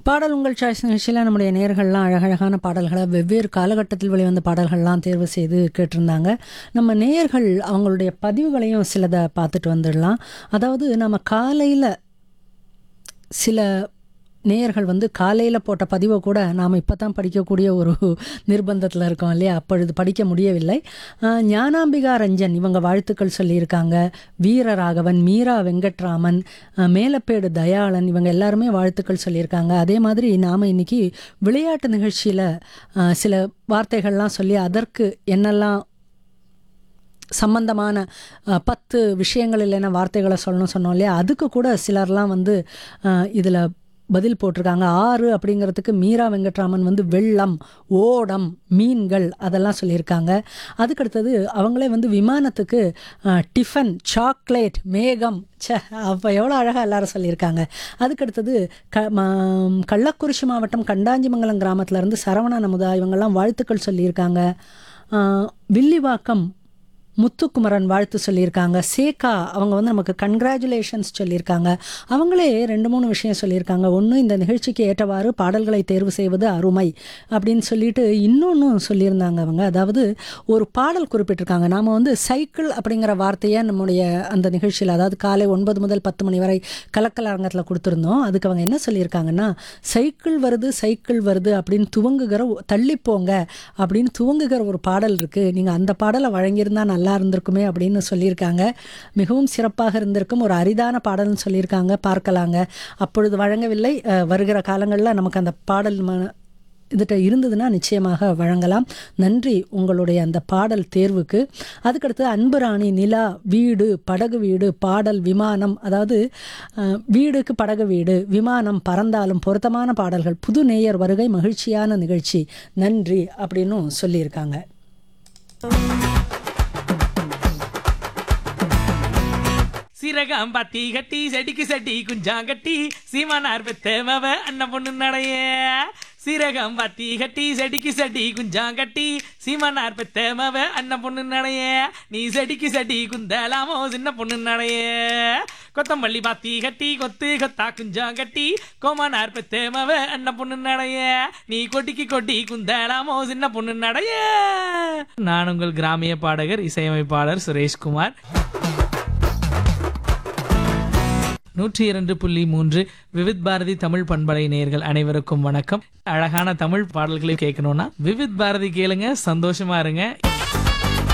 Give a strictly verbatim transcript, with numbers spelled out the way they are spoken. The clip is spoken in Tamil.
பாடல் உங்கள் சாய்ஸ் நிகழ்ச்சியில் நம்முடைய நேயர்கள்லாம் அழகழகான பாடல்களை வெவ்வேறு காலகட்டத்தில் வெளிவந்த பாடல்கள்லாம் தேர்வு செய்து கேட்டிருந்தாங்க. நம்ம நேயர்கள் அவங்களுடைய பதிவுகளையும் சிலதை பார்த்துட்டு வந்துடலாம். அதாவது நம்ம காலையில் சில நேயர்கள் வந்து காலையில் போட்ட பதிவை கூட நாம் இப்போ தான் படிக்கக்கூடிய ஒரு நிர்பந்தத்தில் இருக்கோம் இல்லையா? அப்பொழுது படிக்க முடியவில்லை. அஹ், ஞானாம்பிகா ரஞ்சன் இவங்க வாழ்த்துக்கள் சொல்லியிருக்காங்க. வீரராகவன், மீரா வெங்கட்ராமன், அஹ், மேலப்பேடு தயாளன் இவங்க எல்லாருமே வாழ்த்துக்கள் சொல்லியிருக்காங்க. அதே மாதிரி நாம் இன்னைக்கு விளையாட்டு நிகழ்ச்சியில் அஹ், சில வார்த்தைகள்லாம் சொல்லி அதற்கு என்னெல்லாம் சம்பந்தமான அஹ், பத்து விஷயங்கள் இல்லைன்னா வார்த்தைகளை சொல்லணும் சொன்னோம் இல்லையா? அதுக்கு கூட சிலர்லாம் வந்து இதில் பதில் போட்டிருக்காங்க. ஆறு அப்படிங்கிறதுக்கு மீரா வெங்கட்ராமன் வந்து வெள்ளம், ஓடம், மீன்கள் அதெல்லாம் சொல்லியிருக்காங்க. அதுக்கடுத்தது அவங்களே வந்து விமானத்துக்கு அஹ், டிஃபன், சாக்லேட், மேகம். சே, அப்போ எவ்வளோ அழகாக எல்லாரும் சொல்லியிருக்காங்க. அதுக்கடுத்தது க ம- கள்ளக்குறிச்சி மாவட்டம் கண்டாஞ்சிமங்கலம் கிராமத்துலேருந்து சரவண நமுதா இவங்கெல்லாம் வாழ்த்துக்கள் சொல்லியிருக்காங்க. அஹ், வில்லிவாக்கம் முத்துக்குமரன் வாழ்த்து சொல்லியிருக்காங்க. சேகா அவங்க வந்து நமக்கு கங்க்ராச்சுலேஷன்ஸ் சொல்லியிருக்காங்க. அவங்களே ரெண்டு மூணு விஷயம் சொல்லியிருக்காங்க. ஒன்று, இந்த நிகழ்ச்சிக்கு ஏற்றவாறு பாடல்களை தேர்வு செய்வது அருமை அப்படின்னு சொல்லிட்டு இன்னொன்றும் சொல்லியிருந்தாங்க அவங்க. அதாவது ஒரு பாடல் குறிப்பிட்டிருக்காங்க. நாம் வந்து சைக்கிள் அப்படிங்கிற வார்த்தையை நம்முடைய அந்த நிகழ்ச்சியில், அதாவது காலை ஒன்பது முதல் பத்து மணி வரை கலக்கல் அரங்கத்தில் கொடுத்துருந்தோம். அதுக்கு அவங்க என்ன சொல்லியிருக்காங்கன்னா, சைக்கிள் வருது சைக்கிள் வருது அப்படின்னு துவங்குகிற ஒ- தள்ளிப்போங்க அப்படின்னு துவங்குகிற ஒரு பாடல் இருக்குது. நீங்கள் அந்த பாடலை வழங்கியிருந்தா நல்லா இருந்திருக்குமே அப்படின்னு சொல்லியிருக்காங்க. மிகவும் சிறப்பாக இருந்திருக்கும். ஒரு அரிதான பாடல்னு சொல்லியிருக்காங்க. பார்க்கலாங்க. அப்பொழுது வழங்கவில்லை. அஹ், வருகிற காலங்களில் நமக்கு அந்த பாடல் ம இதுகிட்ட இருந்ததுன்னா நிச்சயமாக வழங்கலாம். நன்றி உங்களுடைய அந்த பாடல் தேர்வுக்கு. அதுக்கடுத்து அன்புராணி, நிலா, வீடு, படகு வீடு, பாடல், விமானம். அதாவது அஹ், வீடுக்கு படகு வீடு, விமானம், பறந்தாலும் பொருத்தமான பாடல்கள், புது நேயர் வருகை, மகிழ்ச்சியான நிகழ்ச்சி, நன்றி அப்படின்னும் சொல்லியிருக்காங்க. சீரகம் பத்தி கட்டி செடிக்கு செடி குஞ்சாங்கட்டி சீமானார் பெத்தேமவ அண்ணன் பொண்ணு நடைய. சீரகம் பத்தி கட்டி செடிக்கு செடி குஞ்சாங்கட்டி சீமானார் பெத்தேமவ அண்ணன் பொண்ணு நடைய. நீ செடிக்கு செடி குந்தலாமோ சின்ன பொண்ணு நடைய. கொத்தமல்லி பாத்தி கட்டி கொத்து கொத்தா குஞ்சாங்கட்டி கோமானார் பெத்தேமவ அண்ணன் பொண்ணு நடைய. நீ கொட்டிக்கு கொட்டி குந்தலாமோ சின்ன பொண்ணு நடைய. நான் உங்கள் கிராமிய பாடகர் இசையமைப்பாளர் சுரேஷ்குமார். நூற்றி இரண்டு புள்ளி மூன்று விவித் பாரதி தமிழ் பண்பலை நேயர்கள் அனைவருக்கும் வணக்கம். அழகான தமிழ் பாடல்களை கேட்கணும்னா விவித் பாரதி கேளுங்க, சந்தோஷமா இருங்க.